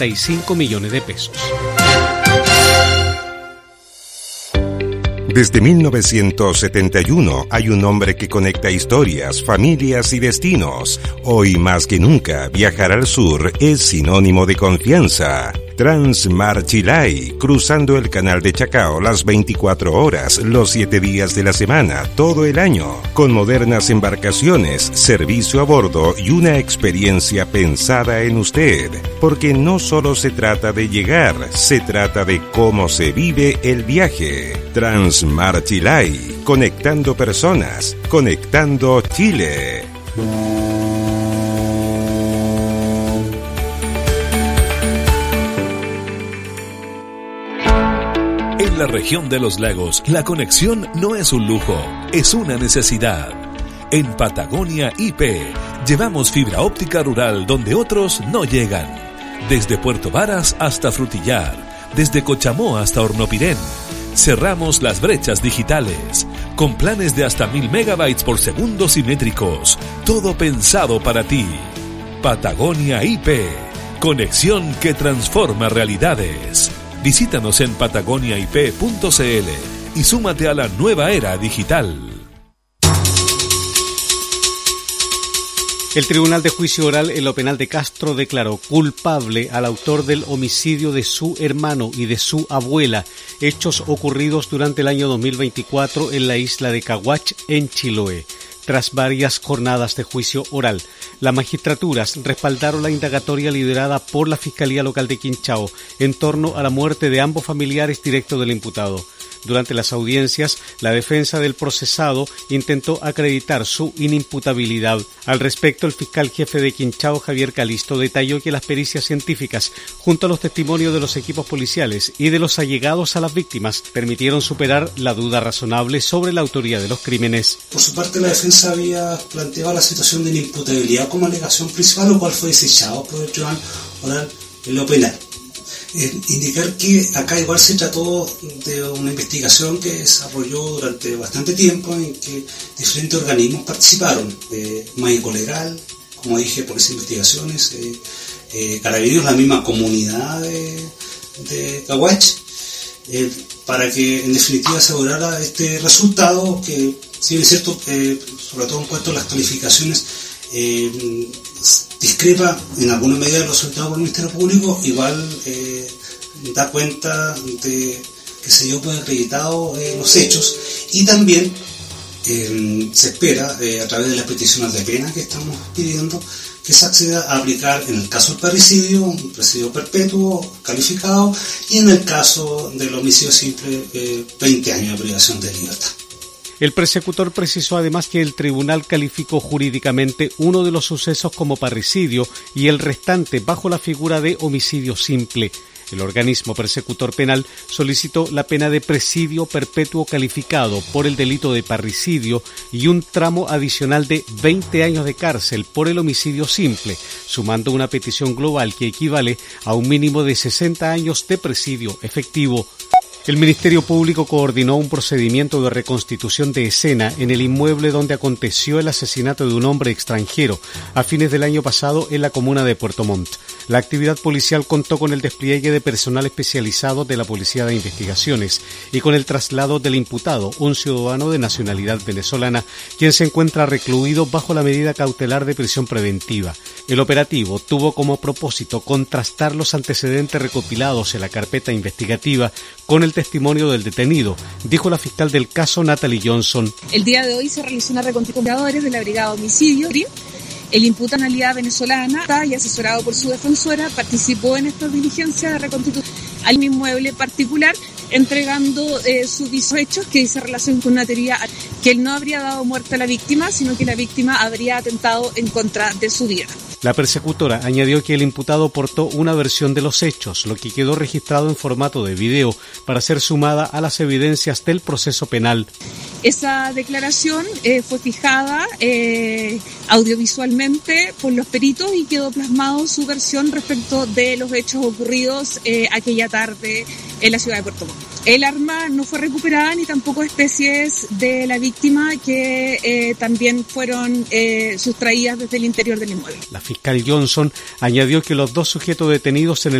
$45 millones. Desde 1971 hay un hombre que conecta historias, familias y destinos. Hoy más que nunca, viajar al sur es sinónimo de confianza. Transmarchilay, cruzando el canal de Chacao las 24 horas, los 7 días de la semana, todo el año, con modernas embarcaciones, servicio a bordo y una experiencia pensada en usted. Porque no solo se trata de llegar, se trata de cómo se vive el viaje. Transmarchilay, conectando personas, conectando Chile. En la región de los lagos, la conexión no es un lujo, es una necesidad. En Patagonia IP, llevamos fibra óptica rural donde otros no llegan. Desde Puerto Varas hasta Frutillar, desde Cochamó hasta Hornopirén. Cerramos las brechas digitales, con planes de hasta 1000 megabytes por segundo simétricos. Todo pensado para ti. Patagonia IP, conexión que transforma realidades. Visítanos en patagoniaip.cl y súmate a la nueva era digital. El Tribunal de Juicio Oral en lo Penal de Castro declaró culpable al autor del homicidio de su hermano y de su abuela, hechos ocurridos durante el año 2024 en la isla de Caguach, en Chiloé. Tras varias jornadas de juicio oral, las magistraturas respaldaron la indagatoria liderada por la Fiscalía Local de Quinchao en torno a la muerte de ambos familiares directos del imputado. Durante las audiencias, la defensa del procesado intentó acreditar su inimputabilidad. Al respecto, el fiscal jefe de Quinchao, Javier Calisto, detalló que las pericias científicas, junto a los testimonios de los equipos policiales y de los allegados a las víctimas, permitieron superar la duda razonable sobre la autoría de los crímenes. Por su parte, la defensa había planteado la situación de inimputabilidad como alegación principal, lo cual fue desechado por el Tribunal Oral en lo Penal. Indicar que acá igual se trató de una investigación que desarrolló durante bastante tiempo en que diferentes organismos participaron, Médico Legal, como dije, Policía de Investigaciones, Carabineros, la misma comunidad de Caguach, para que en definitiva se lograra este resultado que, si bien es cierto, sobre todo en cuanto a las calificaciones, discrepa en alguna medida de los resultados por el Ministerio Público, igual da cuenta de que se dio por acreditado los hechos, y también se espera, a través de las peticiones de pena que estamos pidiendo, que se acceda a aplicar, en el caso del parricidio, un presidio perpetuo calificado, y en el caso del homicidio simple, 20 años de privación de libertad. El persecutor precisó además que el tribunal calificó jurídicamente uno de los sucesos como parricidio y el restante bajo la figura de homicidio simple. El organismo persecutor penal solicitó la pena de presidio perpetuo calificado por el delito de parricidio y un tramo adicional de 20 años de cárcel por el homicidio simple, sumando una petición global que equivale a un mínimo de 60 años de presidio efectivo. El Ministerio Público coordinó un procedimiento de reconstitución de escena en el inmueble donde aconteció el asesinato de un hombre extranjero a fines del año pasado en la comuna de Puerto Montt. La actividad policial contó con el despliegue de personal especializado de la Policía de Investigaciones y con el traslado del imputado, un ciudadano de nacionalidad venezolana, quien se encuentra recluido bajo la medida cautelar de prisión preventiva. El operativo tuvo como propósito contrastar los antecedentes recopilados en la carpeta investigativa con el testimonio del detenido, dijo la fiscal del caso, Natalie Johnson. El día de hoy se realizó una reconstitución de jugadores de la Brigada Homicidio. El imputado, nacionalidad venezolana, y asesorado por su defensora, participó en esta diligencia de reconstitución al inmueble particular, entregando sus hechos que dice relación con una teoría que él no habría dado muerte a la víctima, sino que la víctima habría atentado en contra de su vida. La persecutora añadió que el imputado portó una versión de los hechos, lo que quedó registrado en formato de video para ser sumada a las evidencias del proceso penal. Esa declaración fue fijada audiovisualmente por los peritos y quedó plasmado su versión respecto de los hechos ocurridos aquella tarde en la ciudad de Puerto Montt. El arma no fue recuperada ni tampoco especies de la víctima que también fueron sustraídas desde el interior del inmueble. La fiscal Johnson añadió que los dos sujetos detenidos en el